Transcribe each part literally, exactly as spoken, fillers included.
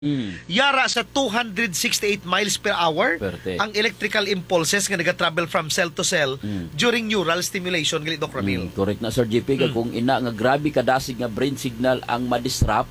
Mm. Yara sa two hundred sixty-eight miles per hour Perte. ang electrical impulses nga naga-travel from cell to cell Mm. during neural stimulation gali Doc Ramil. Mm, correct na Sir J P, Mm. kung ina nga grabe kadasig nga brain signal ang ma-disrupt,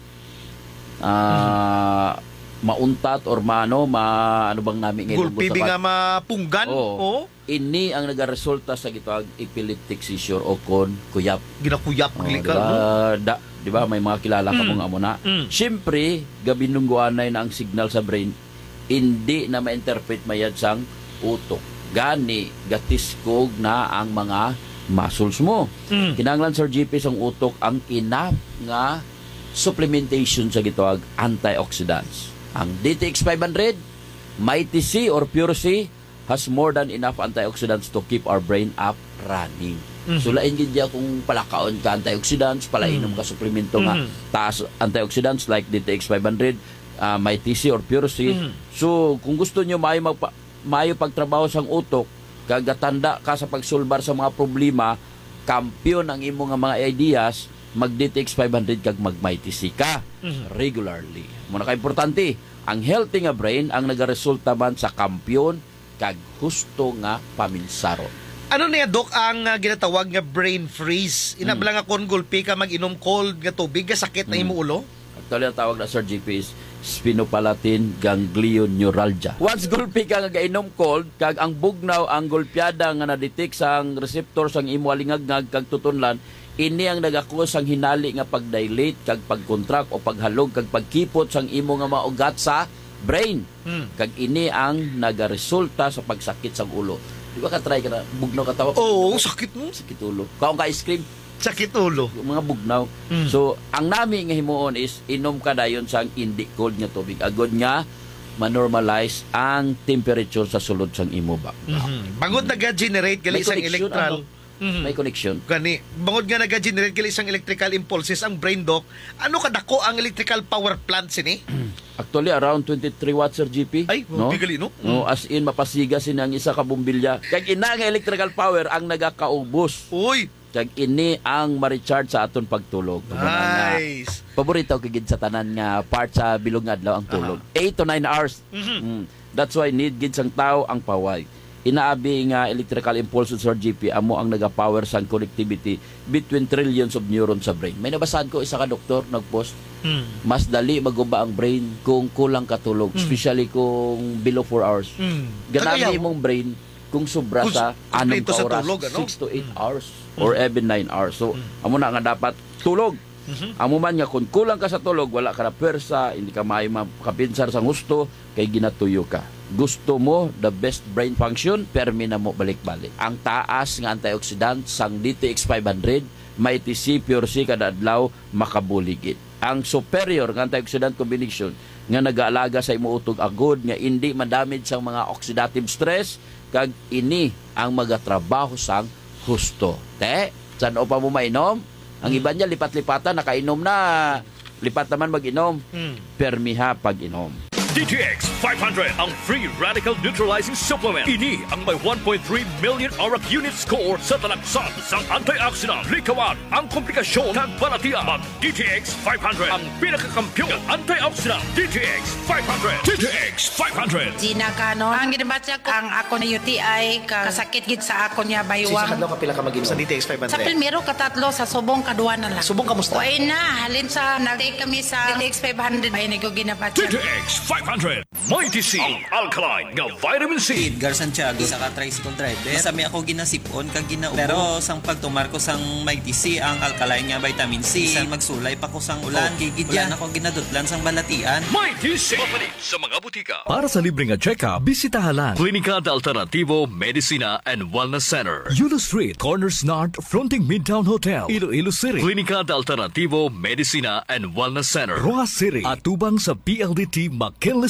ah, mauntat or maano, ma ano bang namin ngayon Gulpi bi nga mapunggan. Oo. Oh. Ini ang nagaresulta sa gitawag epileptic seizure o kon kuyap. Ginakuyap Oh, gali di ka. ba, no? da, di ba may mga kilala ka Mm. mga amo na. Mm. Siyempre, gabi nungguanay na ang signal sa brain, hindi na ma-interpret mayad sang utok. Gani, gatiskog na ang mga muscles mo. Mm. Kinanglan Sir G P sang utok ang enough nga supplementation sa gitawag antioxidants. Ang D T X five hundred, Mighty C or Pure C has more than enough antioxidants to keep our brain up running. Mhm. So lain gid diya kung palakaon ka antioxidants, palainom ka suplemento nga Mhm. taas antioxidants like D T X five hundred, uh, Mighty C or Pure C. Mhm. So kung gusto niyo maayo magpa, maayo pagtrabaho sang utok, kag gatanda ka sa pagsulbar sa mga problema, kampiyon ang imo nga mga ideas, mag D T X five hundred kag mag Mighty C ka Mhm. regularly. Muna ka importante, ang healthy nga brain ang nagaresulta man sa kampiyon kag husto nga paminsaro. Ano niya, Doc, ang uh, ginatawag nga brain freeze? Inabla nga kon gulpi ka mag-inom cold nga tubig, nga sakit na Mm. imo ulo? Actually, ang tawag na Sir G P is sphenopalatine ganglioneuralgia. Once gulpi ka nga gainom cold, kag ang bugnaw, ang gulpiada nga na-detect sa ang receptor sang imo alingagngag kag tutunlan, ini ang nagakos ang hinali nga pag-dilate kag pag-contract o paghalog kag pagkipot sang imo nga mga ugat sa brain. Hmm. Kag ini ang nagaresulta sa pagsakit sa ulo. Di ba ka try ka na bugnaw ka tawa? Oo, sakit mo. Sakit ulo. Kaong ka ice cream, Sakit ulo. mga bugnaw. Mm. So, ang nami nga himuon is inom ka dayon sang hindi cold nga tubig. Agod nga ma-normalize ang temperature sa sulod sang imo ba. Mhm. Bangod naga-generate gali May isang connection, electral. ano? Mhm. May connection. Gani, bangod nga naga-generate gali isang electrical impulses ang brain, Doc. Ano kadako ang electrical power plant sini? Actually, around twenty-three watts, Sir G P. Ay, bigali, no? No, as in, mapasiga sin ang isa ka bumbilya. Kag ina nga electrical power ang nagakaubos. Uy, Kag ini ang ma-recharge sa aton pagtulog. nice. Paborito kagid sa tanan nga part sa bilog nga adlaw ang tulog. eight to nine hours. Mhm. Mm. That's why need gid sang tao ang paway. Inaabi nga electrical impulses or G P amo ang nagapower sang connectivity between trillions of neurons sa brain. May nabasahan ko isa ka doktor nagpost, Mm. mas dali maguba ang brain kung kulang katulog, especially kung below four hours. Mm. Ganami Kagayaw. imong brain kung sobra Kung sa anom kumpleto ka sa oras, tulog, ano? six to eight hours or even nine hours. So, amo na nga dapat tulog. Mhm. Amo man nga kung kulang ka sa tulog, wala ka na pwersa, hindi ka maayo makapinsar sa gusto, kay ginatuyo ka. Gusto mo the best brain function, permi na mo balik-balik. Ang taas nga antioxidant sang D T X five hundred, Mighty C, Pure C kada adlaw makabuligid. Ang superior nga antioxidant combination nga nagaalaga sa imo utog agod nga hindi madamage sa mga oxidative stress kag ini ang magatrabaho sang husto. Te, saan o pa mo mainom? Ang iba niya lipat-lipatan, nakainom na. Lipat naman mag-inom. Mm. Permiha pag-inom. D T X five hundred, ang free radical neutralizing supplement. Ini ang may one point three million auric unit score sa talagsan sang antioxidant. Likawan ang komplikasyon kag balatian. Mag D T X five hundred, ang pinakakampiyon ng antioxidant. D T X five hundred. D T X five hundred. Gina Canon. Ang ginabatsa ko, ang ako na U T I, ka- kasakit gid sa ako niya baywang. ka pila ka mag-inom? Sa D T X five hundred. Sa primero, katatlo, sa subong, kadua na lang. Subong kamusta? Uy na, halin sa, nag-take kami sa D T X five hundred. Ay, nag ginabatsa. D T X five hundred. Mighty C, ang alkaline nga vitamin C. Edgar Santiago sa ka-tricycle driver. Masami ako ginasipon kag ginaubo. Pero sang pagtumar ko sang Mighty C ang alkaline nga vitamin C. Isang magsulay pa ko sang ulan. Okay, ulan ako ginadutlan sang balatian. Mighty C. Papalit sa mga butika. Para sa libreng check-up, bisitahan Klinika de Alternativo Medicina and Wellness Center. Yulo Street, Corners North, fronting Midtown Hotel, Iloilo City. Klinika de Alternativo Medicina and Wellness Center. Roa City, atubang sa P L D T McKinley Street.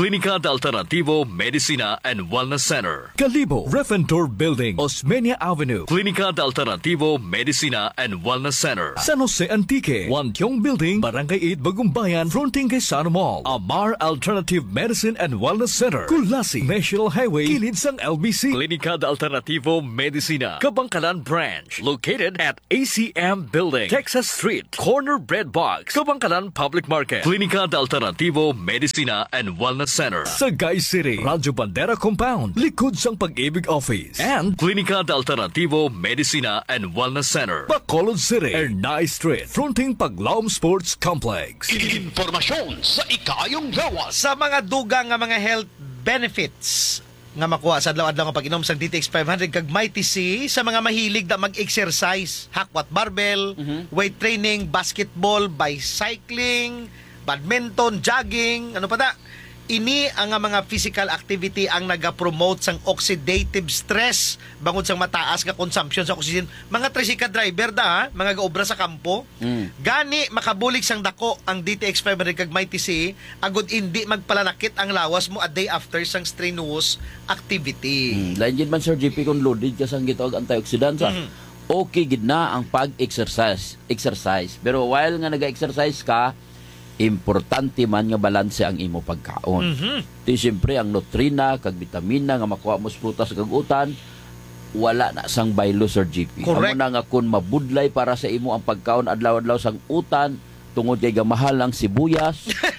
Clínica de Alternativo Medicina and Wellness Center. Kalibo, Refentor Building, Osmeña Avenue, Clínica de Alternativo Medicina and Wellness Center. San Jose Antique, Juan Tiong Building, Barangay eight, Bagumbayan, fronting kay Sano Mall. Amar Alternative Medicine and Wellness Center, Kulasi, National Highway, kilid sang L B C. Clínica de Alternativo Medicina, Kabangkalan Branch, located at A C M Building, Texas Street, Corner Bread Box, Kabangkalan Public Market. Clínica de Alternativo Medicina and Wellness Center. Sagay City, Radyo Bandera Compound, likod sang Pag-ibig Office. And Clínica de Alternativo Medicina and Wellness Center. Bacolod City, Ernay Street, fronting Paglaom Sports Complex. Informasyon sa ikayong gawas. Sa mga dugang nga mga health benefits nga makuha sa adlaw-adlaw nga pag-inom sang D T X five hundred kag Mighty C sa mga mahilig na mag-exercise, hakwat barbell, Mhm. weight training, basketball, bicycling, badminton, jogging, ano pa ta? Ini ang nga mga physical activity ang naga-promote sang oxidative stress bangod sang mataas nga consumption sa oxygen. Mga tricycle driver da, ha? Mga gaobra sa kampo. Mm. Gani makabulig sang dako ang D T X five hundred kag Mighty C agud hindi magpalanakit ang lawas mo a day after sang strenuous activity. Hmm. Lain gid man Sir G P kung loaded ka sang gitawag antioxidant sa. Mhm. Okay gid na ang pag-exercise, exercise. Pero while nga naga-exercise ka, importante man nga balanse ang imo pagkaon. Mhm. Di siyempre ang nutrina kag vitamina nga makuha mo sa prutas kag utan wala na sang baylo Sir G P. Correct. Amo na nga kun mabudlay para sa imo ang pagkaon adlaw-adlaw sang utan tungod kay gamahal ang sibuyas.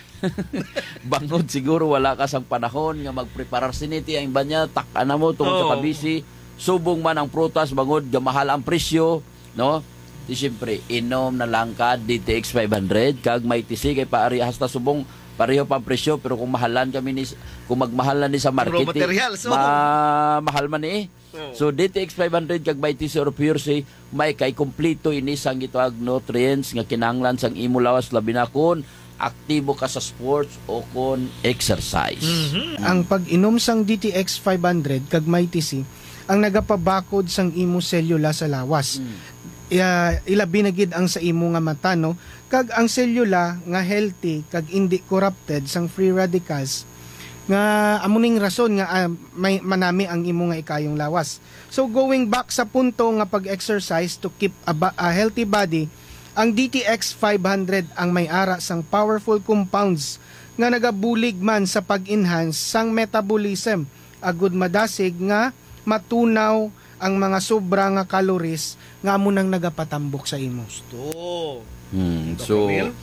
Bangod siguro wala ka sang panahon nga magpreparar siniti ang banya tak-an na mo tungod Oh. sa kabisi. Subong man ang prutas bangod gamahal ang presyo, no? Di siyempre, inom na lang ka D T X five hundred kag Mighty C kay paari hasta subong pareho pang presyo pero kung mahalan kami ni kung magmahalan ni sa market Raw materials, oh. ma mahal man ni eh. Oh. So D T X five hundred kag Mighty C or Pure C may kay kompleto ini sang gitawag nutrients nga kinahanglan sang imo lawas labi na kun aktibo ka sa sports o kon exercise. Mhm. Ang pag-inom sang D T X five hundred kag Mighty C ang nagapabakod sang imo selula sa lawas. Ya, ilabi na gid ang sa imo nga mata, no? Kag ang selula nga healthy kag hindi corrupted sang free radicals nga amuning rason nga ah, may manami ang imo nga ikayong lawas. So going back sa punto nga pag-exercise to keep a, ba- a healthy body, ang D T X five hundred ang may ara sang powerful compounds nga nagabulig man sa pag-enhance sang metabolism agud madasig nga matunaw ang mga sobra nga calories nga amo nang nagapatambok sa imo. To. Hmm. Doctor So Mel?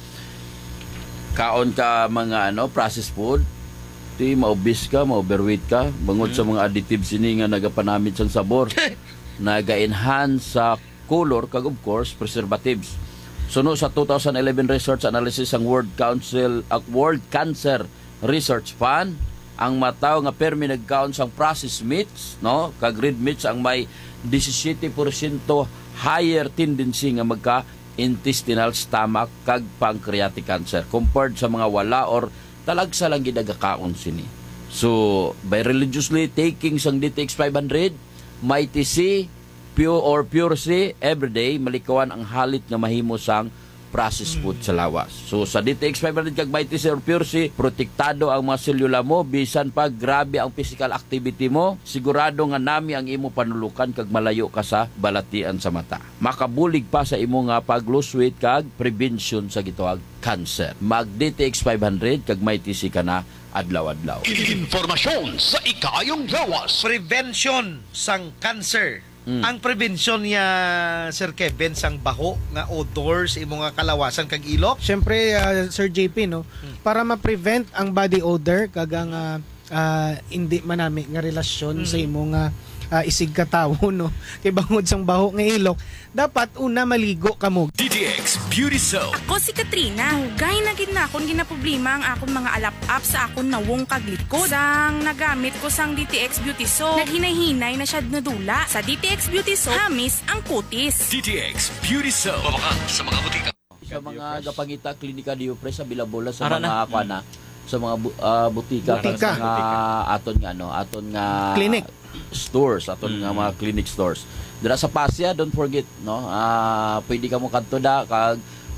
kaon ka mga ano processed food, ti maobis ka, ma-overweight ka, bangod sa mga additives ini nga nagapanamit sang sabor, naga-enhance sa color kag of course preservatives. Suno sa two thousand eleven research analysis ang World Council uh, World Cancer Research Fund, ang mataw nga permi nagkaon sang processed meats, no, kag red meats ang may seventeen percent higher tendency nga magka intestinal stomach kag pancreatic cancer compared sa mga wala or talagsa lang gidagakaon sini. So by religiously taking sang D T X five hundred, Mighty C, Pure or Pure C everyday, malikawan ang halit nga mahimo sang processed food sa lawas. So sa D T X five hundred kag Mighty C or Pure C, protektado ang mga selula mo bisan pag grabe ang physical activity mo, sigurado nga nami ang imo panulukan kag malayo ka sa balatian sa mata. Makabulig pa sa imo nga pag lose weight kag prevention sa gitawag cancer. Mag D T X five hundred kag Mighty C ka na adlaw-adlaw. Informasyon sa ikayong gawas. Prevention sang cancer. Mm. Ang prevention niya Sir Kevin sang baho nga odors imo nga kalawasan kag ilok. Syempre uh, Sir J P, no, para ma-prevent ang body odor kag ang uh, uh, hindi manami nga relasyon sa imo nga uh, isig katawo, no, kay bangod sang baho nga ilok, dapat una maligo kamo. D T X Beauty Soap. Ako si Katrina. Gay na gid na akong ginaproblema ang akong mga alap-up sa akong nawong kaglikod. Sang nagamit ko sang D T X Beauty Soap, naghinay-hinay na siya nadula. Sa D T X Beauty Soap, hamis ang kutis. D T X Beauty Soap. Mabakan sa mga butika. Sa mga gapangita klinika di Upres sa Bilabola sa Ara mga kuana sa mga bu- ah, butika, Butika. sa mga aton nga ano, aton nga Clinic. stores, aton nga mga clinic stores. Dira sa Pasya, don't forget, no? Ah, pwede ka mo kadto da kag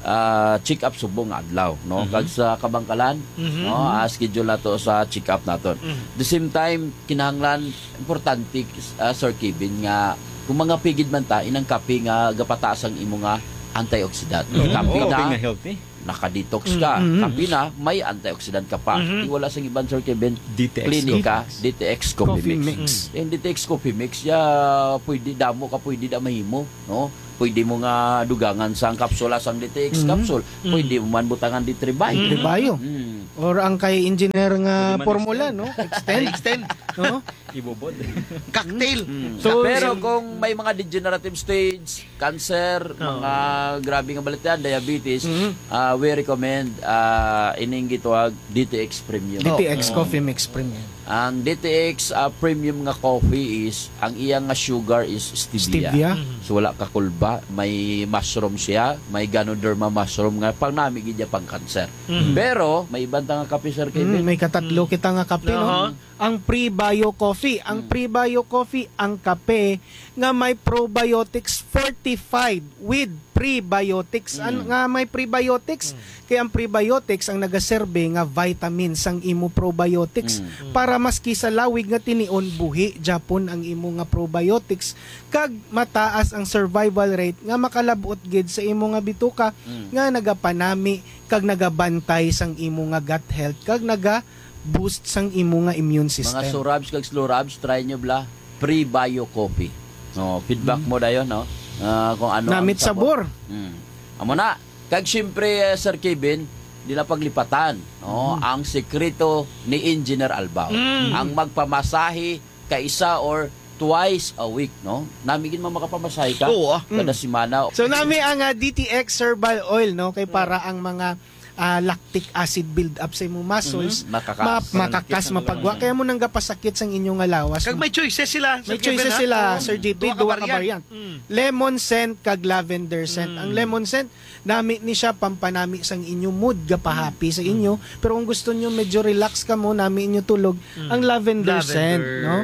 ah, check up subong nga adlaw, no? Kag sa Kabangkalan, Mhm. no, ah, schedule nato sa check up naton. The same time kinahanglan importante ah, Sir Kevin nga kung mga pigid man ta inang kape nga gapataas ang imo nga antioxidant. Kape na healthy. naka-detox ka. Mhm. Kape na may antioxidant ka pa. Mhm. Di wala sang ibang Sir Kevin. D T X Klinika, D T X Coffee, Coffee Mix. mix. Yung D T X Coffee Mix, ya pwede damo ka pwede da mahimo, no? Pwede mo nga dugangan sang kapsula sang D T X Mhm. capsule. Pwede mo man butangan di tribay. Tribayo. Mm. Or ang kay engineer nga Pwede man formula, no? Extend. Extend. no? Ibobod. Cocktail. So, Pero kung may mga degenerative stage, cancer, mga grabe nga balita, diabetes, ah, we recommend uh, ining gitawag D T X Premium. D T X Coffee Mix Premium. Ang D T X ah, Premium nga coffee is, ang iyang nga sugar is stevia. Stevia. So wala ka kulba, may mushroom siya, may Ganoderma mushroom nga pang namigid niya pang cancer. Pero may ibang nga kape Sir Mm, Kevin. may katatlo kita nga kape, no? Aha. Ang pre-bio coffee. Ang pre-bio coffee, ang kape nga may probiotics fortified with prebiotics. Ano nga may prebiotics? Kaya ang prebiotics ang nagaserbe nga vitamins ang imo probiotics para maski sa lawig nga tinion buhi Japon ang imo nga probiotics kag mataas ang survival rate nga makalabot gid sa imo nga bituka nga nagapanami kag nagabantay sang imo nga gut health kag naga boost sang imo nga immune system. Mga surabs kag slow rubs, try nyo bla pre-bio coffee. No, feedback mo dayon, no? Ah, kung ano Namit ang sabor. Mm. Amo na. Kag syempre eh, Sir Kevin, di na paglipatan, no? Ang sekreto ni Engineer Albao. Ang magpamasahe kaisa or twice a week, no? Namigin mo makapamasahe ka Oo, ah. kada semana. So nami ang uh, D T X herbal oil, no, kay para ang mga ah, lactic acid build up sa imong muscles, Mhm. Makakas. ma- makakas mapagwa kaya mo nang gapasakit sang inyong nga lawas. Kag may choices sila. May Sir Kevin, choices ha? sila, Oo. Sir J P, Duha ka duwa ka variant. Mm. Lemon scent kag lavender scent. Ang lemon scent, nami ni siya pampanami sang inyong mood, gapahappy sa inyo. Pero kung gusto niyo medyo relax ka mo, nami inyo tulog, ang lavender, scent, no?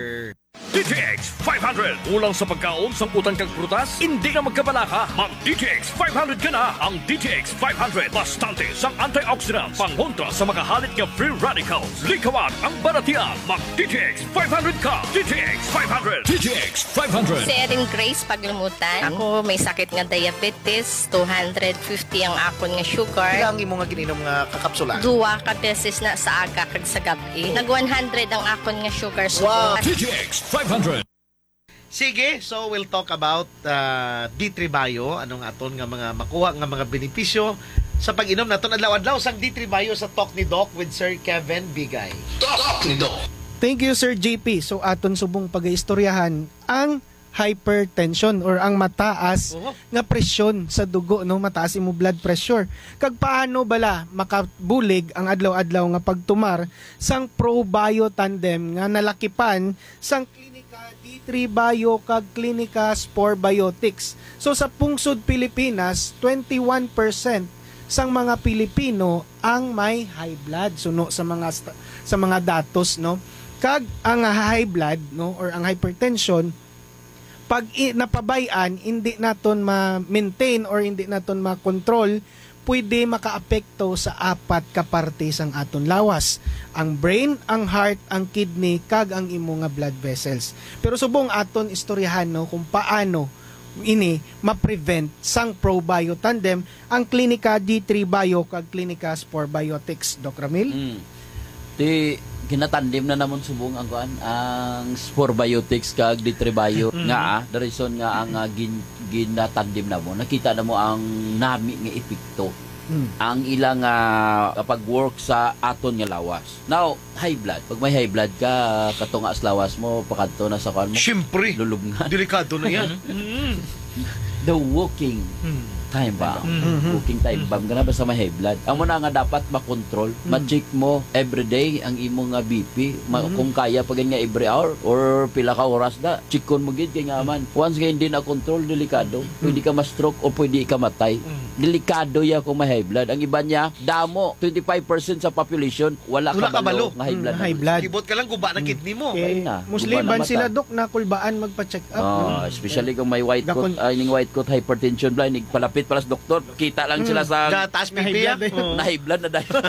D T X five hundred. Ulang sa pagkaon, samputan kag prutas, hindi na magkabalaka. Mag D T X five hundred ka na. Ang D T X five hundred, bastante sang antioxidants, pangontra sa makahalit nga free radicals. Likawan ang baratian. Mag D T X five hundred ka. D T X five hundred. D T X five hundred. Si Erin Grace Paglumutan. Ako may sakit nga diabetes, two hundred fifty ang akon nga sugar. Pila ang imo nga gininom nga kakapsula? Duwa ka beses na sa aga kag sa gabi. Nag one hundred ang akon nga sugar. So, Wow. D T X five hundred. Sige, so we'll talk about uh, D three Bio, anong aton nga mga makuha nga mga benepisyo sa pag-inom naton adlaw-adlaw sang D three Bio sa Talk ni Doc with Sir Kevin Bigay. Talk ni Doc. Thank you, Sir J P. So aton subong pag-istoryahan ang hypertension or ang mataas Oo. nga presyon sa dugo, no, mataas imo blood pressure. Kag paano bala makabulig ang adlaw-adlaw nga pagtumar sang ProBio tandem nga nalakipan sang klinika D three Bio kag klinika Spore Biotics. So sa pungsod Pilipinas, twenty-one percent sang mga Pilipino ang may high blood. Suno sa mga sta- sa mga datos, no. Kag ang high blood, no, or ang hypertension, pag i- napabayan, hindi naton ma-maintain or hindi naton ma-control, pwede makaapekto sa apat ka parte sang aton lawas. Ang brain, ang heart, ang kidney, kag ang imo nga blood vessels. Pero subong aton istoryahan, no, kung paano ini ma-prevent sang ProBio tandem ang klinika D three Bio kag klinika Spore Biotics. Doc Ramil? Mm. Di ginatandim na namon subong ang kuan ang Spore Biotics kag D three Bio nga ah, the reason nga ang uh, gin, ginatandim na mo nakita na mo ang nami nga epekto ang ilang uh, kapag work sa aton nga lawas. Now, high blood. Pag may high blood ka, katunga sa lawas mo, pakadto na sa kuan mo. Siyempre, Lulubngan. delikado na yan. The walking time bomb. Walking time bomb. Ganun ba sa may high blood? Ang muna nga dapat makontrol. Ma-check mo everyday ang imong nga B P. Ma- Kung kaya pag nga every hour or pila ka oras na, check kon mo gid kay nga man. Once nga hindi na control, delikado. Pwede ka ma-stroke o pwede ka matay. Delikado ya kung may high blood. Ang iba niya, damo, twenty-five percent sa population, wala, Wala ka kabalo. balo nga high blood. Mm, high blood. Libot ka lang guba ng kidney mo. Okay. na. Musliban Guba na sila, mata. Dok, na kulbaan magpa-check up. Ah, no? especially kung may white coat, Gakon- ay ning white coat hypertension blind, nigpalapit hapit pala sa doktor, kita lang sila sa Da, taas P P, ah. Oo. na high blood na dahil.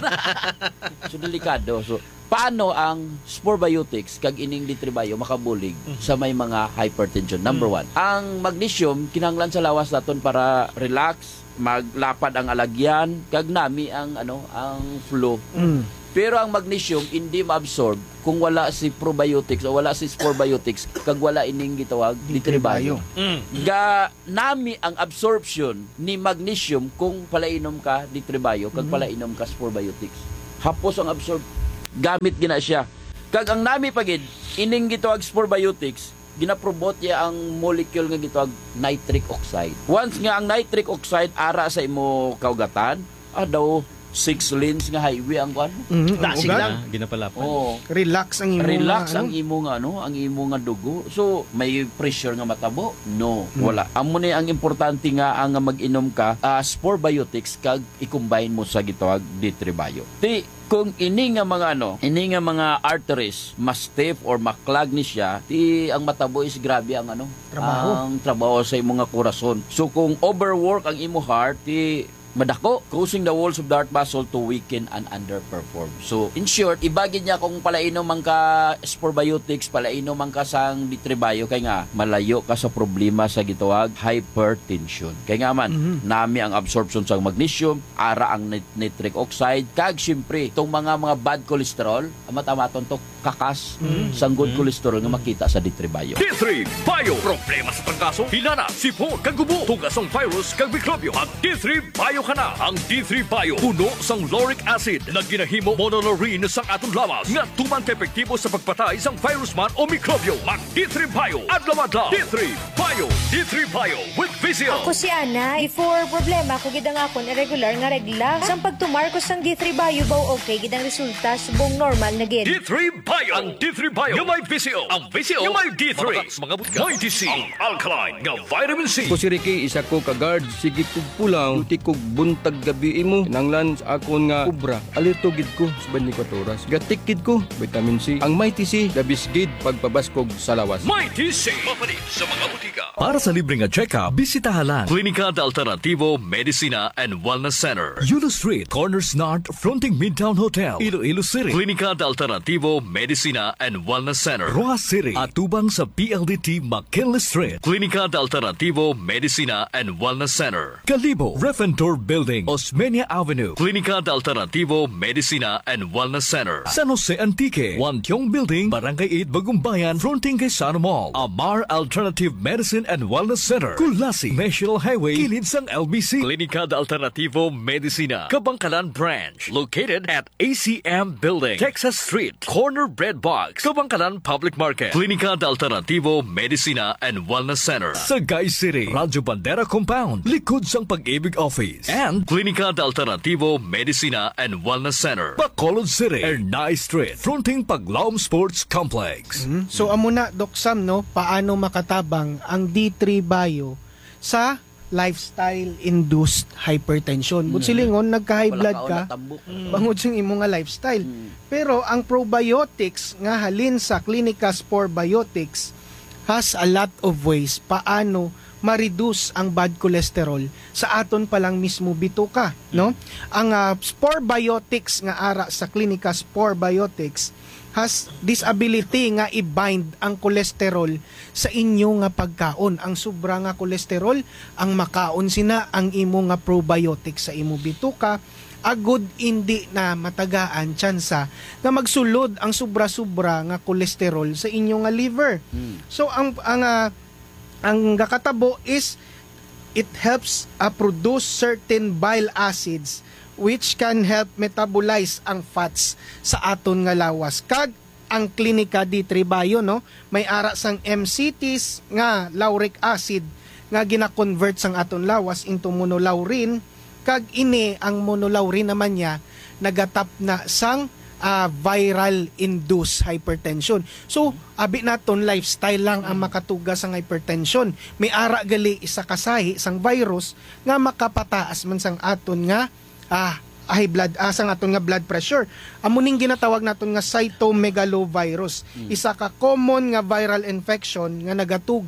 So delikado. So paano ang sporebiotics kag ining litribayo makabulig sa may mga hypertension? Number one, ang magnesium kinahanglan sa lawas naton para relax, maglapad ang alagyan, kag nami ang ano, ang flow. Mm. Pero ang magnesium hindi ma-absorb kung wala si probiotics o wala si sporebiotics kag wala ining gitawag litribayo. Mm. Ga nami ang absorption ni magnesium kung palainom ka litribayo kag palainom ka sporebiotics. Hapos ang absorb gamit gina siya. Kag ang nami pagid ining gitawag sporebiotics, ginaprobot niya ang molecule nga gitawag nitric oxide. Once nga ang nitric oxide ara sa imo kaugatan, ah daw six lanes nga highway ang kwan. Mm, ang Dasig ugat. lang. Ginapalapan. Oh, Relax ang imo. relax nga, ang ano? imo nga ano, ang imo nga dugo. So may pressure nga matabo? No, wala. Amo ni ang importante nga ang nga mag-inom ka uh, sporebiotics kag i-combine mo sa gitawag litribayo. Ti kung ini nga mga ano, ini nga mga arteries mas stiff or maklag ni siya, ti ang matabo is grabe ang ano, Trabaho. ang trabaho sa imong nga korason. So kung overwork ang imo heart, ti madako, causing the walls of the heart muscle to weaken and underperform. So, in short, ibagid niya kung palainom man ka sporebiotics, palainom man ka sang litribayo, kay nga, malayo ka sa problema sa gitawag hypertension. Kay nga man, Mhm. nami ang absorption sa magnesium, ara ang nit- nitric oxide, kag syempre, itong mga mga bad cholesterol, amat-amaton to kakas sang good cholesterol nga makita sa litribayo. D three Bio. Problema sa trangkaso, hinana, sipon, kagubo, tugas ng virus, kag mikrobyo. Ang D three Bio ka na. Ang D three Bio, puno sang lauric acid na ginahimo monolaurin sang atong lawas nga tuman ka epektibo sa pagpatay sang virus man o mikrobyo. Mag D three Bio, adlaw-adlaw. D three Bio, D three Bio with Vizio. Ako si Ana, before problema ko gidang akon irregular nga regla. Sang pagtumar ko sang D three Bio baw okay gidang resulta subong normal na gid. D three Bio. Ang D three Bio nga may Vizio. Ang Vizio nga may D three. Mga butka. May D C. Ang alkaline nga vitamin C. Ko si Ricky, isa ko ka-guard, sige kog pulang, tuti kog buntag gabi imo, nanglan sa akon nga ubra, alerto gid ko sa twenty-four oras. Gatik gid ko, vitamin C. Ang Mighty C, labis gid pagpabaskog sa lawas. May D C. Mapalit sa mga butika. Para sa libreng check-up, bisitahan lang Klinika de Alternativo Medicina and Wellness Center. Yulo Street, Corners North, fronting Midtown Hotel, Iloilo City. Klinika de Alternativo Medicina and Wellness Center. Roa City, atubang sa P L D T McKinley Street. Klinika de Alternativo Medicina and Wellness Center. Kalibo, Refentor Building, Osmeña Avenue. Klinika de Alternativo Medicina and Wellness Center. San Jose Antique, Wantiong Building, Barangay eight, Bagumbayan, fronting kay Sano Mall. Amar Alternative Medicine and Wellness Center. Kulasi, National Highway, kilid sang L B C. Klinika de Alternativo Medicina, Kabangkalan Branch, located at A C M Building, Texas Street, Corner Bread Box, Kabangkalan Public Market. Klinika de Alternativo Medicina and Wellness Center. Sagay City, Radyo Bandera Compound, likod sang Pag-ibig Office. And Klinika de Alternativo Medicina and Wellness Center. Bacolod City, Ernay Street, fronting Paglaom Sports Complex. Mhm. So amo na Doc Sam, no, paano makatabang ang D three Bio sa lifestyle induced hypertension. But silingon nagka-high Wala blood ka o ka, natambok. bangod sa imo nga lifestyle. Pero ang probiotics nga halin sa Klinika Sporebiotics has a lot of ways paano ma-reduce ang bad cholesterol sa aton palang mismo bituka, no? Ang uh, Sporebiotics nga ara sa Klinika Sporebiotics has this ability nga i-bind ang kolesterol sa inyo nga pagkaon. Ang sobra nga kolesterol, ang makaon sina ang imo nga probiotics sa imo bituka, agud hindi na matagaan tsansa nga magsulod ang sobra-sobra nga kolesterol sa inyo nga liver. So ang ang uh, ang gakatabo is it helps uh, produce certain bile acids which can help metabolize ang fats sa aton nga lawas. Kag ang Klinika D three Bio, no, may ara sang M C Ts nga lauric acid nga gina-convert sang aton lawas into monolaurin, kag ini ang monolaurin naman niya nagatap na sang uh, viral induced hypertension. So abi naton lifestyle lang ang makatuga sang hypertension. May ara gali isa kasahi sang virus nga makapataas man sang aton nga ah high blood ah, sang aton nga blood pressure. Amo ning ginatawag naton nga cytomegalovirus. Mm. Isa ka common nga viral infection nga nagatuga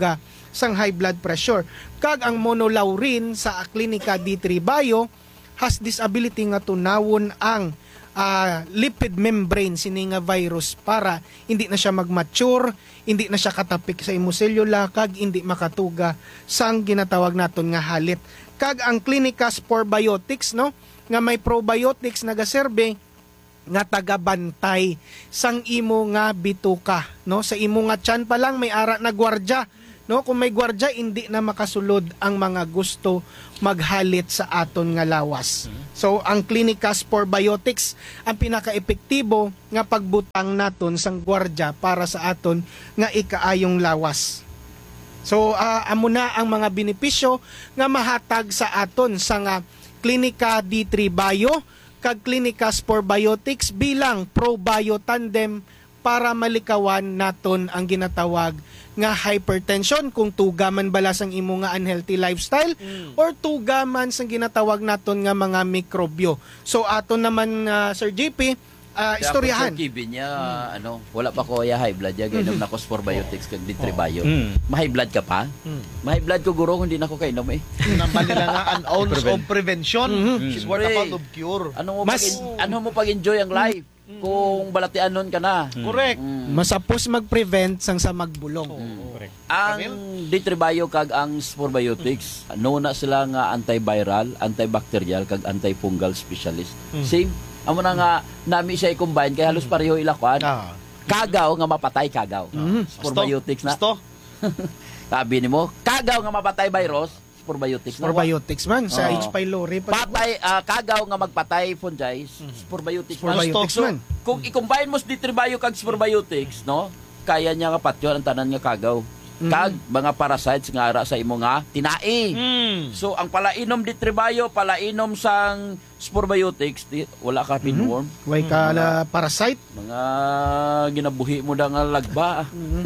sang high blood pressure. Kag ang monolaurin sa klinika D three Bio has this ability nga tunawon ang uh, lipid membrane sini nga virus para hindi na siya mag-mature, hindi na siya katapik sa imuselula, kag hindi makatuga sang ginatawag naton nga halit. Kag ang klinika Sporbiotics, no, nga may probiotics nagaserbe nga tagabantay sang imo nga bituka, no, sa imo nga tiyan pa lang may ara na gwardya, no, kung may gwardya hindi na makasulod ang mga gusto maghalit sa aton nga lawas. So ang klinika Sporbiotics ang pinaka-epektibo nga pagbutang naton sang gwardya para sa aton nga ikaayong lawas. So uh, amo na ang mga benepisyo nga mahatag sa aton sa nga klinika D three Bio kag klinika Sporbiotics bilang ProBio Tandem para malikawan naton ang ginatawag nga hypertension kung tuga man bala sang imo nga unhealthy lifestyle mm. or tuga man sang ginatawag naton nga mga mikrobyo. So aton naman uh, Sir J P, uh, istoryahan. Sa Kevin niya, hmm. ano, wala pa ko ya high blood ya gainom mm-hmm. na ko Sporbiotics kag D three Bio. Mm. Ma-high blood ka pa? Mm. Ma-high blood ko guro hindi na ko kainom eh. Namba nila nga an ounce of prevention mm-hmm. is worth a pound of cure. Ano mo Mas, pag ano mo pag-enjoy ang life? Mm. Kung balatianon ka na. Mm. Correct. Mm. Masapos mag-prevent sang sa magbulong. Mm. Correct. Ang D three Bio kag ang Sporbiotics, mm. no na sila nga antiviral, antibacterial kag antifungal specialist. Mm. Same. Amo na nga nami siya i-combine kay halos pareho ilakwan. Ah. Kagaw nga mapatay kagaw. Mm. Sporbiotics na. Gusto? Sabi nimo, kagaw nga mapatay virus, Sporbiotics na. Sporbiotics man sa oh. H. pylori. Patay uh, kagaw nga magpatay fungi, Sporbiotics, Sporbiotics man. So, kung i-combine mo sa D three Bio kag Sporbiotics, no? Kaya niya nga patyon ang tanan nga kagaw. Kag mga parasites nga ara sa imo nga tinai. Mm. So ang palainom D three Bio, palainom sang Sporbiotics, di, wala ka pinworm. Mm-hmm. Way ka mga, parasite. Mga ginabuhi mo da nga lagba.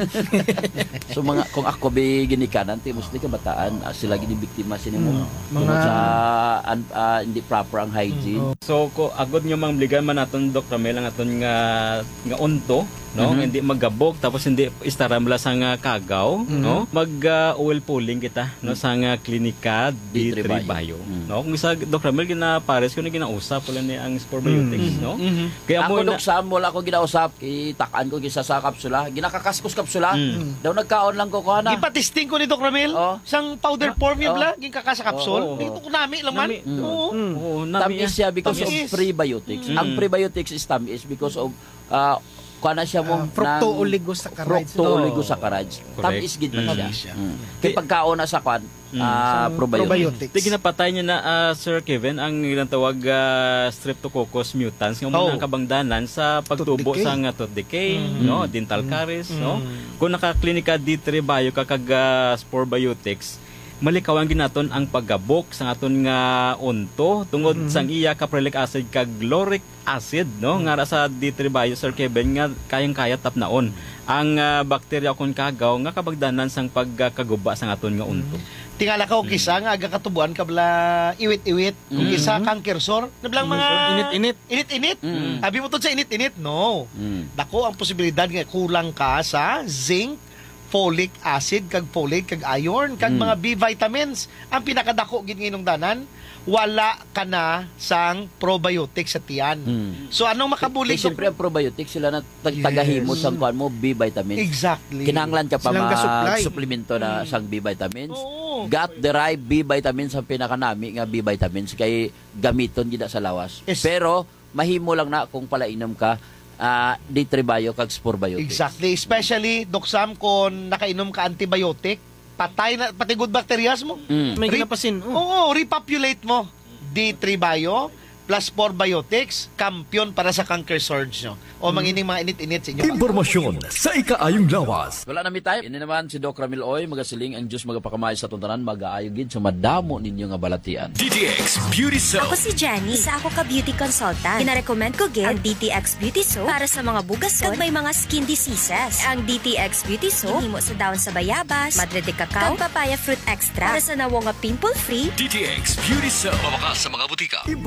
So mga kung ako be ginikanan ti mostly ka bataan, uh, sila ginibiktima sinimo. Mm. Mga sa uh, uh, hindi proper ang hygiene. Mm. So ko agod nga mangligan man naton Doctor Mel ang aton nga nga unto, no? Mm-hmm. Hindi magabog tapos hindi istaramla sa nga kagaw, mm-hmm. no? Mag uh, oil pulling kita, no, sa nga klinika D three Bio, mm-hmm. no? Kung sa Doctor Mel gina pares ko na ginausap pala ni ang Sporbiotics, mm-hmm. no? Mm-hmm. Kaya ako na sam wala ko ginausap, itakan ko gisa sa kapsula, ginakakaskos kapsula. Mm-hmm. Daw nagkaon lang ko ko na. Gipatesting ko ni Doctor Mel, oh. sang powder form oh. bla, gikakasa kapsul. Oh, oh. Dito ko nami lang man. Oo. Oo, tamis siya because of prebiotics. Mm-hmm. Ang prebiotics is tamis because of uh, kana siya mo uh, fructooligosaccharides. Fructooligosaccharides. Tamis gid man siya. Mm. Kay pagkaon na sa kwan, mm. uh, probiotics. Di ginapatay niya na uh, Sir Kevin ang ginatawag uh, Streptococcus mutans nga oh. mga kabangdanan sa pagtubo sa nga tooth decay, mm. no, dental caries, mm. no. Kung naka-klinika D three Bio kakag uh, Sporbiotics, malikawan ginaton ang paggabok sa aton nga unto tungod mm-hmm. sang iya caprylic acid kag lauric acid, no, mm-hmm. nga sa D three Bio Sir Kevin nga kayang-kaya tapnaon ang uh, bakterya kon kagaw nga kabagdanan sang pagkaguba sang aton nga unto. Mm-hmm. Tingala ka og kisa nga aga katubuan kabla iwit-iwit, mm-hmm. kung kisa cancer sore, nablang mga init-init. Init-init. Mm-hmm. Abi mo to sa init-init, no. Mm-hmm. Dako ang posibilidad nga kulang ka sa zinc, folic acid kag folate kag iron kag mm. mga B vitamins. Ang pinakadako gid nginong danan, wala ka na sang probiotics sa tiyan. Mm. So anong makabuli? Eh, siyempre ang probiotics sila na tag- yes. tagahimo sang kuan mo B vitamins. Exactly. Kinahanglan ka pa mag-supplemento na mm. sang B vitamins. Oh. Gut derived B vitamins ang pinakanami nga B vitamins kay gamiton gid sa lawas. Yes. Pero mahimo lang na kung palainom ka Uh, D three Bio kag Sporbiotics. Exactly, especially Doc Sam kung nakainom ka antibiotic, patay na pati good bacterias mo. Mm. May ginapasin. Oo, oh. oh, repopulate mo. D three Bio plus Sporbiotics, kampiyon para sa cancer surge nyo. O mangining mga init-init sa inyo. Impormasyon sa ikaayong lawas. Wala na mi tayo. Ini naman si Doc Ramil Oy, magasiling ang Diyos magapakamay sa tuntanan, mag-aayogid sa madamo ninyo nga balatian. D T X Beauty Soap. Ako si Jenny, isa ako ka beauty consultant. Gina-recommend ko gid ang D T X Beauty Soap para sa mga bugason kag may mga skin diseases. Ang D T X Beauty Soap himo sa dahon sa bayabas, madre de cacao, kag papaya fruit extra para sa nawo nga pimple-free. D T X Beauty Soap. Mawakas sa mga butika. Impormasyon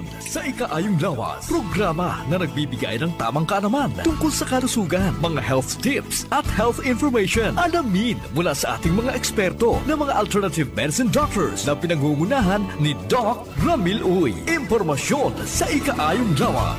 Impormasyon sa Ikaayong Lawas. Programa na nagbibigay ng tamang kaalaman tungkol sa kalusugan, mga health tips at health information. Alamin mula sa ating mga eksperto na mga alternative medicine doctors na pinangungunahan ni Doc Ramil Uy. Impormasyon sa Ikaayong Lawas.